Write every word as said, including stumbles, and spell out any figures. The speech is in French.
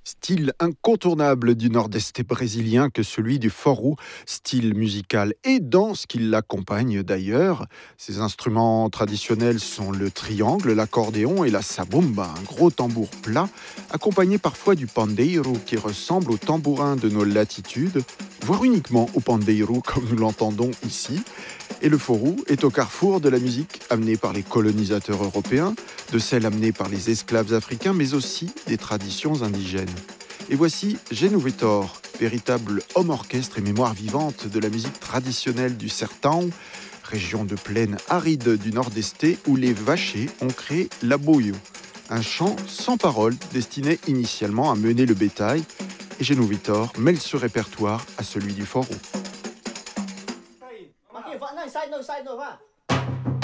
Style incontournable du nord-est brésilien que celui du forró, style musical et danse qui l'accompagne d'ailleurs. Ces instruments traditionnels sont le triangle, l'accordéon et la sabumba, un gros tambour plat, accompagné parfois du pandeiro qui ressemble au tambourin de nos latitudes, voire uniquement au pandeiro comme nous l'entendons ici. Et le forró est au carrefour de la musique amenée par les colonisateurs européens, de celle amenée par les esclaves africains, mais aussi des traditions indigènes. Et voici Geno Vitor, véritable homme orchestre et mémoire vivante de la musique traditionnelle du Sertão, région de plaine aride du nord-est où les Vachers ont créé l'aboio, un chant sans paroles destiné initialement à mener le bétail. Et Geno Vitor mêle ce répertoire à celui du forró. Aqui, vai, não, sai, não, sai, não, vai.